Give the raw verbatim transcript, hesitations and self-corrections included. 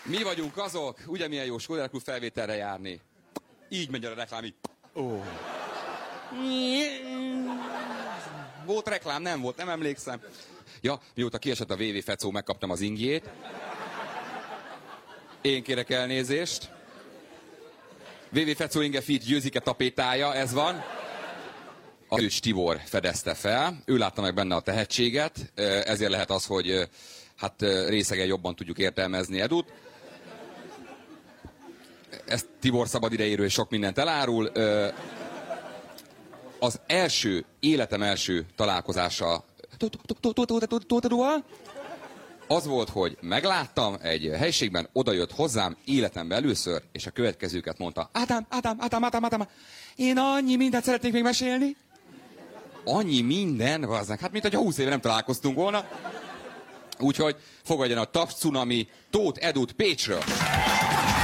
Mi vagyunk azok, ugye milyen jó Skoda Klub felvételre járni. Így megy a reklám, így. Oh. Volt reklám, nem volt, nem emlékszem. Ja, mióta kiesett a vé vé Fecó, megkaptam az ingjét. Én kérek elnézést. vé vé Fecó inge fit győzike tapétája, ez van. A Őcs Tibor fedezte fel, ő látta meg benne a tehetséget, ezért lehet az, hogy hát részegen jobban tudjuk értelmezni Edut. Ezt Tibor szabad idejéről és sok mindent elárul. Az első, életem első találkozása az volt, hogy megláttam egy helyiségben, odajött hozzám életemben először, és a következőket mondta. Ádám, Ádám, Ádám, Ádám, Ádám, én annyi mindent szeretnék még mesélni. Annyi minden, bazdmeg, hát mint hogy húsz éve nem találkoztunk volna. Úgyhogy fogadjon a Taps Cunami Tóth Edut Pécsről.